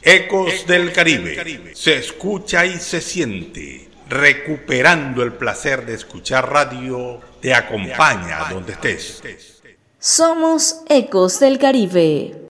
Ecos del Caribe. Se escucha y se siente. Recuperando el placer de escuchar radio, te acompaña donde estés. Somos Ecos del Caribe.